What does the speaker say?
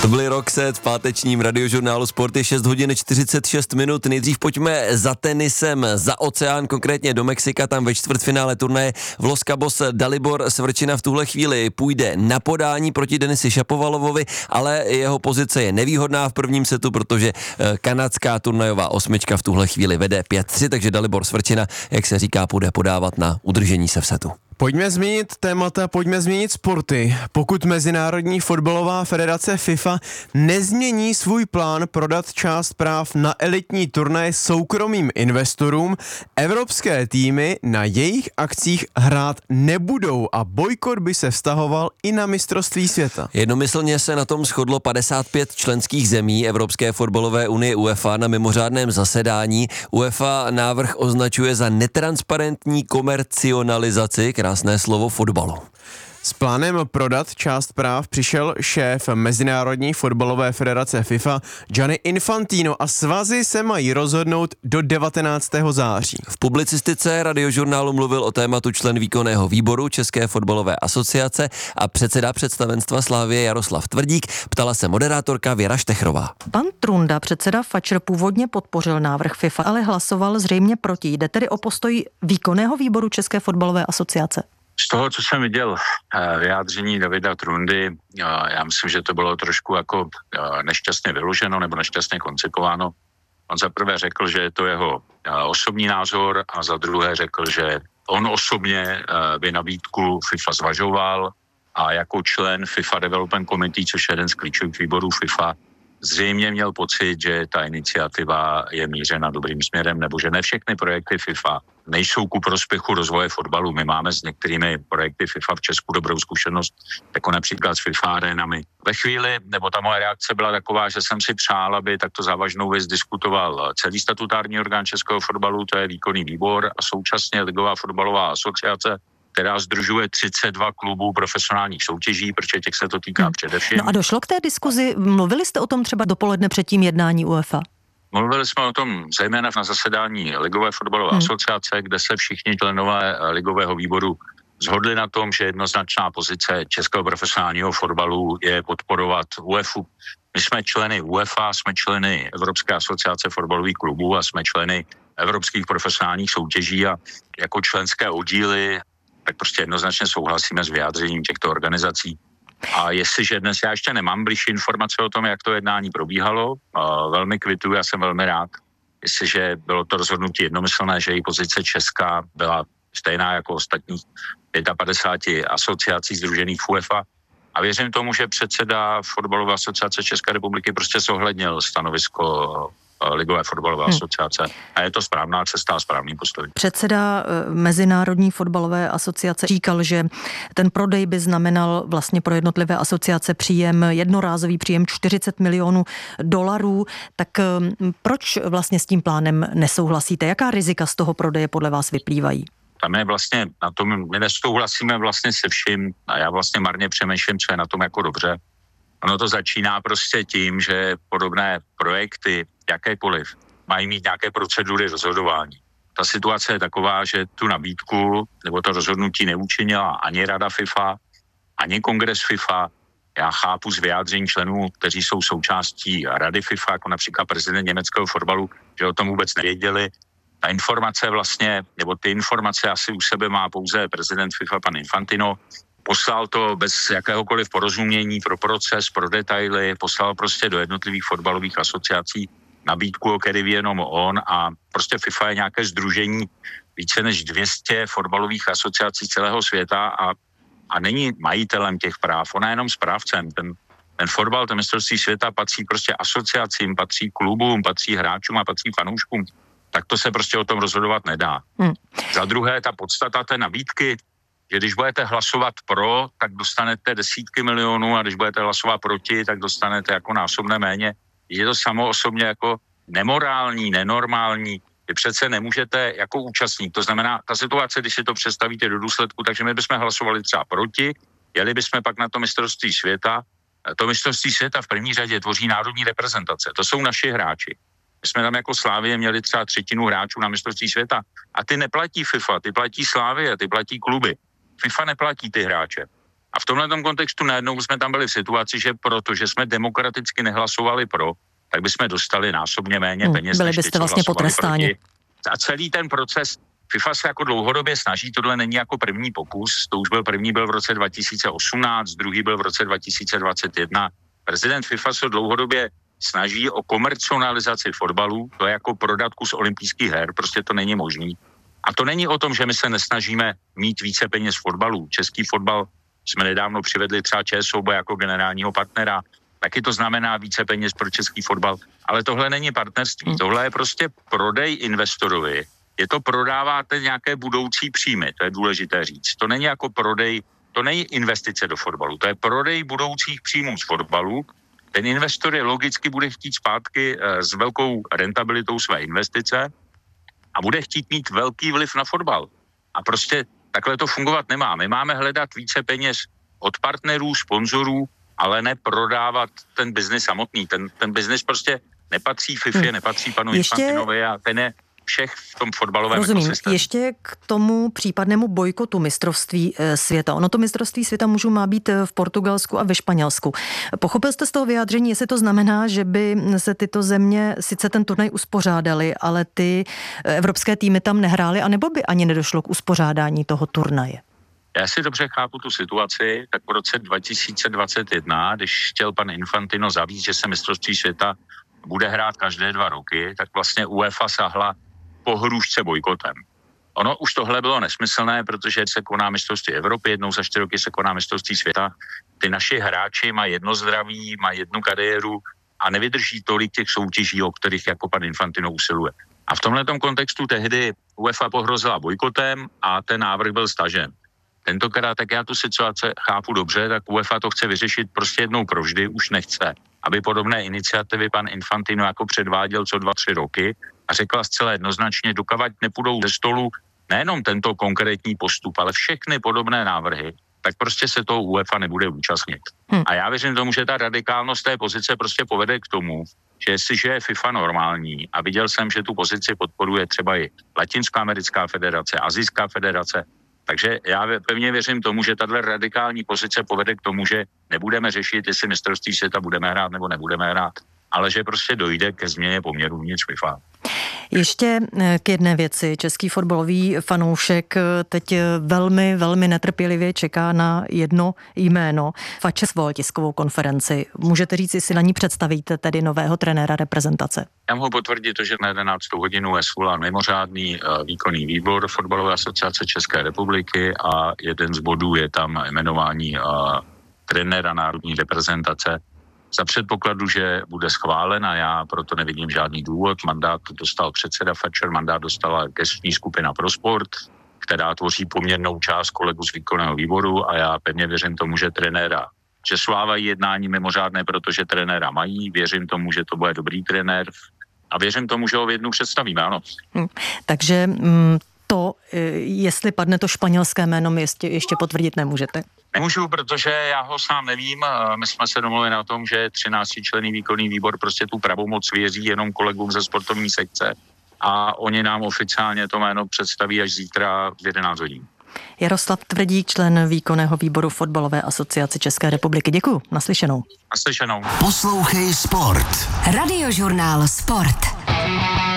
To byly Roxette v pátečním radiožurnálu Sport, je 6 hodin 46 minut. Nejdřív pojďme za tenisem, za oceán, konkrétně do Mexika, tam ve čtvrtfinále turnaje v Los Cabos Dalibor Svrčina v tuhle chvíli půjde na podání proti Denisi Šapovalovovi, ale jeho pozice je nevýhodná v prvním setu, protože kanadská turnajová osmička v tuhle chvíli vede 5-3, takže Dalibor Svrčina, jak se říká, půjde podávat na udržení se v setu. Pojďme zmínit témata, pojďme zmínit sporty. Pokud Mezinárodní fotbalová federace FIFA nezmění svůj plán prodat část práv na elitní turnaje soukromým investorům, evropské týmy na jejich akcích hrát nebudou a bojkot by se vztahoval i na mistrovství světa. Jednomyslně se na tom shodlo 55 členských zemí Evropské fotbalové unie UEFA na mimořádném zasedání. UEFA návrh označuje za netransparentní komercionalizaci, krásné slovo, fotbalu. S plánem prodat část práv přišel šéf Mezinárodní fotbalové federace FIFA Gianni Infantino a svazy se mají rozhodnout do 19. září. V publicistice radiožurnálu mluvil o tématu člen výkonného výboru České fotbalové asociace a předseda představenstva Slavie Jaroslav Tvrdík. Ptala se moderátorka Věra Štechrová. Pan Trunda, předseda FAČR, původně podpořil návrh FIFA, ale hlasoval zřejmě proti. Jde tedy o postoj výkonného výboru České fotbalové asociace? Z toho, co jsem viděl vyjádření Davida Trundy, já myslím, že to bylo trošku jako nešťastně vyloženo nebo nešťastně koncipováno. On za prvé řekl, že je to jeho osobní názor a za druhé řekl, že on osobně by nabídku FIFA zvažoval a jako člen FIFA Development Committee, což je jeden z klíčových výborů FIFA, zřejmě měl pocit, že ta iniciativa je mířena dobrým směrem, nebo že ne všechny projekty FIFA nejsou ku prospěchu rozvoje fotbalu. My máme s některými projekty FIFA v Česku dobrou zkušenost, jako například s FIFA arenami. Ve chvíli, nebo ta moje reakce byla taková, že jsem si přál, aby takto závažnou věc diskutoval celý statutární orgán českého fotbalu, to je výkonný výbor, a současně Ligová fotbalová asociace, která sdružuje 32 klubů profesionálních soutěží, protože těch se to týká především. No a došlo k té diskuzi, mluvili jste o tom třeba dopoledne před tím jednání UEFA? Mluvili jsme o tom zejména na zasedání Ligové fotbalové asociace, kde se všichni členové Ligového výboru shodli na tom, že jednoznačná pozice českého profesionálního fotbalu je podporovat UEFA. My jsme členy UEFA, jsme členy Evropské asociace fotbalových klubů a jsme členy evropských profesionálních soutěží a jako členské oddíly tak prostě jednoznačně souhlasíme s vyjádřením těchto organizací. A jestliže dnes já ještě nemám blížší informace o tom, jak to jednání probíhalo, velmi kvituji, já jsem velmi rád, jestliže bylo to rozhodnutí jednomyslné, že její pozice Česka byla stejná jako ostatních 55 asociací sdružených v UEFA. A věřím tomu, že předseda Fotbalové asociace České republiky prostě zohlednil stanovisko Ligové fotbalové asociace a je to správná cesta a správný postoj. Předseda Mezinárodní fotbalové asociace říkal, že ten prodej by znamenal vlastně pro jednotlivé asociace jednorázový příjem $40 milionů. Tak proč vlastně s tím plánem nesouhlasíte? Jaká rizika z toho prodeje podle vás vyplývají? Tam je vlastně na tom, my nesouhlasíme vlastně se vším a já vlastně marně přemýšlím, co je na tom jako dobře. Ono to začíná prostě tím, že podobné projekty, jakékoliv, mají mít nějaké procedury rozhodování. Ta situace je taková, že tu nabídku nebo to rozhodnutí neučinila ani Rada FIFA, ani Kongres FIFA. Já chápu z vyjádření členů, kteří jsou součástí Rady FIFA, jako například prezident německého fotbalu, že o tom vůbec nevěděli. Ta informace vlastně, nebo ty informace asi u sebe má pouze prezident FIFA, pan Infantino. Poslal to bez jakéhokoliv porozumění pro proces, pro detaily, poslal prostě do jednotlivých fotbalových asociací nabídku, o který ví jenom on a prostě FIFA je nějaké sdružení více než 200 fotbalových asociací celého světa a není majitelem těch práv, ona je jenom správcem. Ten fotbal, ten mistrovství světa patří prostě asociacím, patří klubům, patří hráčům a patří fanouškům. Tak to se prostě o tom rozhodovat nedá. Za druhé, ta podstata té nabídky, že když budete hlasovat pro, tak dostanete desítky milionů a když budete hlasovat proti, tak dostanete jako násobné méně. Je to samo osobně jako nemorální, nenormální. Vy přece nemůžete jako účastník. To znamená, ta situace, když si to představíte do důsledku, takže my bychom hlasovali třeba proti, jeli bychom pak na to mistrovství světa. To mistrovství světa v první řadě tvoří národní reprezentace. To jsou naši hráči. My jsme tam jako Slavie měli třeba 1/3 hráčů na mistrovství světa a ty neplatí FIFA, ty platí Slavie, ty platí kluby. FIFA neplatí ty hráče. A v tomhle kontextu najednou jsme tam byli v situaci, že protože jsme demokraticky nehlasovali pro, tak bychom dostali násobně méně peněz. Byli byste vlastně potrestáni. A celý ten proces, FIFA se jako dlouhodobě snaží, tohle není jako první pokus, to už první byl v roce 2018, druhý byl v roce 2021. Prezident FIFA se dlouhodobě snaží o komercionalizaci fotbalu, to je jako prodat kus olympijských her, prostě to není možný. A to není o tom, že my se nesnažíme mít více peněz v fotbalu. Český fotbal jsme nedávno přivedli třeba ČSOB jako generálního partnera, taky to znamená více peněz pro český fotbal, ale tohle není partnerství, tohle je prostě prodej investorovi, je to prodáváte nějaké budoucí příjmy, to je důležité říct. To není jako prodej, to není investice do fotbalu, to je prodej budoucích příjmů z fotbalu. Ten investor je logicky bude chtít zpátky s velkou rentabilitou své investice a bude chtít mít velký vliv na fotbal. A prostě takhle to fungovat nemá. My máme hledat více peněz od partnerů, sponzorů, ale ne prodávat ten biznis samotný. Ten biznis prostě nepatří FIFA, nepatří panu Infantinovi a ten je všech v tom fotbalovém ekosystému. Ještě k tomu případnému bojkotu mistrovství světa. Ono to mistrovství světa má být v Portugalsku a ve Španělsku. Pochopil jste z toho vyjádření, jestli to znamená, že by se tyto země sice ten turnaj uspořádaly, ale ty evropské týmy tam nehrály, anebo by ani nedošlo k uspořádání toho turnaje? Já si dobře chápu tu situaci, tak v roce 2021, když chtěl pan Infantino zavíst, že se mistrovství světa bude hrát každé 2 roky, tak vlastně UEFA sahla po hrůžce bojkotem. Ono už tohle bylo nesmyslné, protože se koná mistrovství Evropy, jednou za 4 roky se koná mistrovství světa. Ty naši hráči mají jedno zdraví, mají jednu kariéru a nevydrží tolik těch soutěží, o kterých jako pan Infantino usiluje. A v tomhletom kontextu tehdy UEFA pohrozila bojkotem a ten návrh byl stažen. Tentokrát, tak já tu situaci chápu dobře, tak UEFA to chce vyřešit prostě jednou provždy, už nechce, aby podobné iniciativy pan Infantino jako předváděl co 2-3 roky a řekla zcela jednoznačně, dokavať nepůjdou ze stolu nejenom tento konkrétní postup, ale všechny podobné návrhy, tak prostě se toho UEFA nebude účastnit. A já věřím tomu, že ta radikálnost té pozice prostě povede k tomu, že jestliže je FIFA normální a viděl jsem, že tu pozici podporuje třeba i Latinskoamerická federace, Asijská federace, takže já pevně věřím tomu, že tato radikální pozice povede k tomu, že nebudeme řešit, jestli mistrovství světa budeme hrát nebo nebudeme hrát, ale že prostě dojde ke změně poměrů uvnitř FIFA. Ještě k jedné věci. Český fotbalový fanoušek teď velmi, velmi netrpělivě čeká na jedno jméno. Fatše svolal tiskovou konferenci. Můžete říct, jestli na ní představíte tedy nového trenéra reprezentace? Já mohu potvrdit to, že na 11. hodinu je svolán mimořádný výkonný výbor Fotbalové asociace České republiky a jeden z bodů je tam jmenování trenéra národní reprezentace. Za předpokladu, že bude schválen a já proto nevidím žádný důvod. Mandát dostal předseda Fatcher, mandát dostala gestční skupina pro sport, která tvoří poměrnou část kolegů z výkonného výboru a já pevně věřím tomu, že trenéra, že svávají jednání mimořádné, protože trenéra mají, věřím tomu, že to bude dobrý trenér a věřím tomu, že ho v jednu představíme, ano. Takže to, jestli padne to španělské jméno, ještě potvrdit nemůžete. Nemůžu, protože já ho sám nevím. My jsme se domluvili na tom, že 13členný výkonný výbor prostě tu pravomoc věří jenom kolegům ze sportovní sekce a oni nám oficiálně to jméno představí až zítra v 11 hodin. Jaroslav Tvrdík, člen výkonného výboru Fotbalové asociace České republiky. Děkuju, naslyšenou. Naslyšenou. Poslouchej Sport. Radiožurnál Sport.